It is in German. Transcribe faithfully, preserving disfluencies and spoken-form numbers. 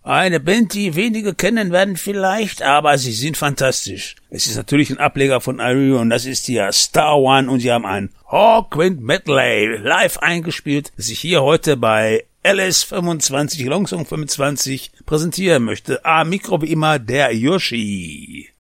Eine Band, die wenige kennen werden vielleicht, aber sie sind fantastisch. Es ist natürlich ein Ableger von Ario und das ist hier Star One und sie haben ein Hawkwind Medley live eingespielt, das ich hier heute bei L S fünfundzwanzig, Longsong fünfundzwanzig präsentieren möchte. Am Mikro wie immer der Yoshi.